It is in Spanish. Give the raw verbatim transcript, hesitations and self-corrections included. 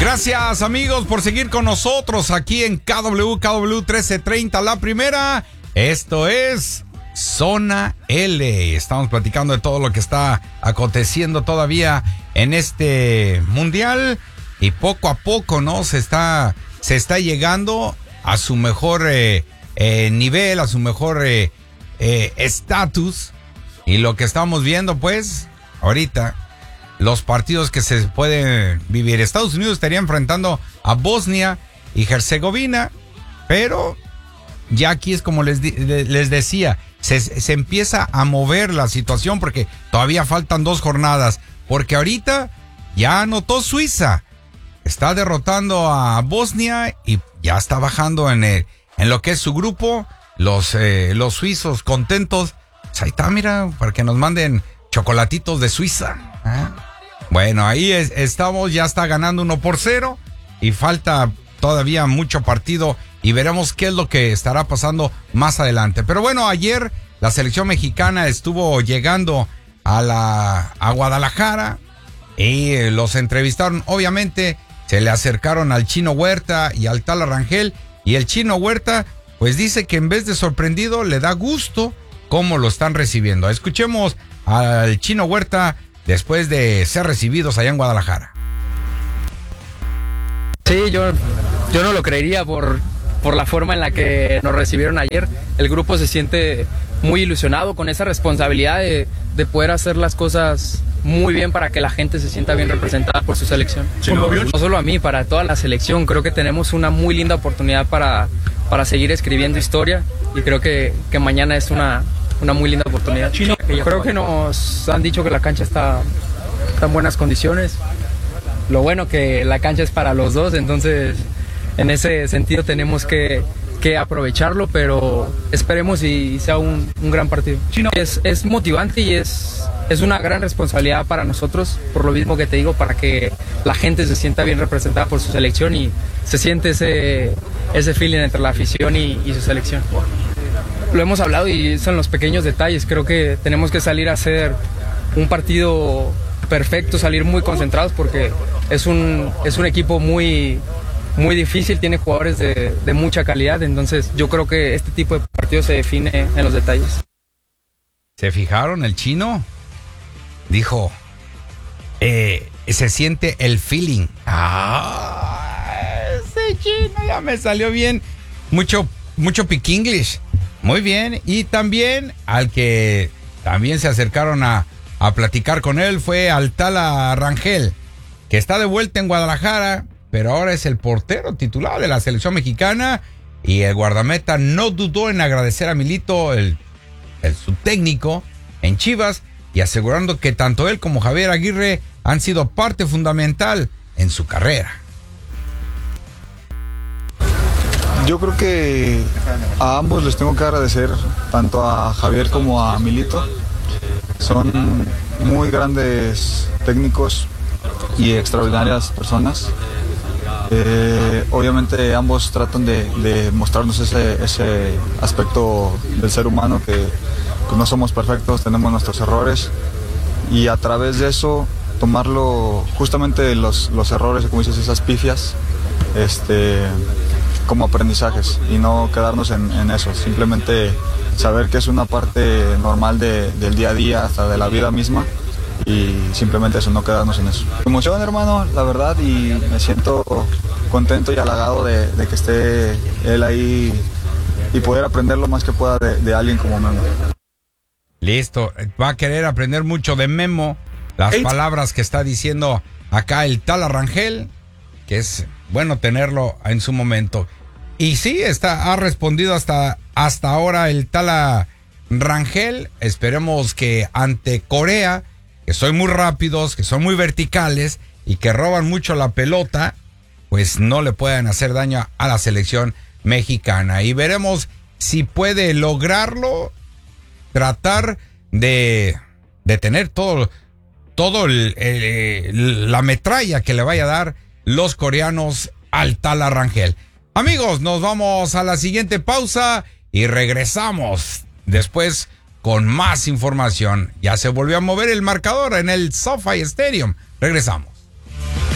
Gracias, amigos, por seguir con nosotros aquí en K W K W trece treinta, la primera. Esto es Zona L. Estamos platicando de todo lo que está aconteciendo todavía en este mundial y poco a poco, ¿no? Se está, se está llegando a su mejor eh, eh, nivel, a su mejor estatus. Eh, eh, y lo que estamos viendo, pues, ahorita, los partidos que se pueden vivir. Estados Unidos estaría enfrentando a Bosnia y Herzegovina, pero ya aquí es como les, les decía, se, se empieza a mover la situación porque todavía faltan dos jornadas, porque ahorita ya anotó Suiza, está derrotando a Bosnia y ya está bajando en, el, en lo que es su grupo, los, eh, los suizos contentos. Pues ahí está, mira, para que nos manden chocolatitos de Suiza. ¿Eh? Bueno, ahí es, estamos, ya está ganando uno por cero y falta todavía mucho partido y veremos qué es lo que estará pasando más adelante. Pero bueno, ayer la selección mexicana estuvo llegando a la a Guadalajara y los entrevistaron. Obviamente se le acercaron al Chino Huerta y al Tala Rangel, y el Chino Huerta pues dice que en vez de sorprendido le da gusto cómo lo están recibiendo. Escuchemos al Chino Huerta después de ser recibidos allá en Guadalajara. Sí, yo, yo no lo creería por, por la forma en la que nos recibieron ayer. El grupo se siente muy ilusionado con esa responsabilidad de, de poder hacer las cosas muy bien para que la gente se sienta bien representada por su selección. Sí, no, no solo a mí, para toda la selección. Creo que tenemos una muy linda oportunidad para, para seguir escribiendo historia y creo que, que mañana es una... una muy linda oportunidad. Chino, yo creo que nos han dicho que la cancha está, está en buenas condiciones. Lo bueno que la cancha es para los dos, entonces en ese sentido tenemos que, que aprovecharlo, pero esperemos y sea un, un gran partido. Chino. Es, es motivante y es, es una gran responsabilidad para nosotros, por lo mismo que te digo, para que la gente se sienta bien representada por su selección y se siente ese, ese feeling entre la afición y, y su selección. Lo hemos hablado y son los pequeños detalles. Creo que tenemos que salir a hacer un partido perfecto, salir muy concentrados porque es un, es un equipo muy, muy difícil, tiene jugadores de, de mucha calidad, entonces yo creo que este tipo de partido se define en los detalles. ¿Se fijaron? El Chino dijo, eh, se siente el feeling. Ah, ese Chino ya me salió bien. Mucho, mucho pick English. Muy bien, y también al que también se acercaron a, a platicar con él fue al Tala Rangel, que está de vuelta en Guadalajara, pero ahora es el portero titular de la selección mexicana, y el guardameta no dudó en agradecer a Milito, el, el subtécnico, en Chivas, y asegurando que tanto él como Javier Aguirre han sido parte fundamental en su carrera. Yo creo que a ambos les tengo que agradecer, tanto a Javier como a Milito. Son muy grandes técnicos y extraordinarias personas. Eh, obviamente ambos tratan de, de mostrarnos ese, ese aspecto del ser humano, que, que no somos perfectos, tenemos nuestros errores, y a través de eso tomarlo, justamente los, los errores, como dices, esas pifias, este... como aprendizajes y no quedarnos en, en eso, simplemente saber que es una parte normal de, del día a día, hasta de la vida misma, y simplemente eso, no quedarnos en eso. Me emociona, hermano, la verdad, y me siento contento y halagado de, de que esté él ahí y poder aprender lo más que pueda de, de alguien como Memo. Listo, va a querer aprender mucho de Memo, las Eight. palabras que está diciendo acá el Tala Rangel, que es bueno tenerlo en su momento. Y sí, está, ha respondido hasta, hasta ahora el Tala Rangel. Esperemos que ante Corea, que son muy rápidos, que son muy verticales y que roban mucho la pelota, pues no le puedan hacer daño a la selección mexicana. Y veremos si puede lograrlo, tratar de, de tener todo, todo el, el, la metralla que le vaya a dar los coreanos al Tala Rangel. Amigos, nos vamos a la siguiente pausa y regresamos después con más información. Ya se volvió a mover el marcador en el SoFi Stadium. Regresamos.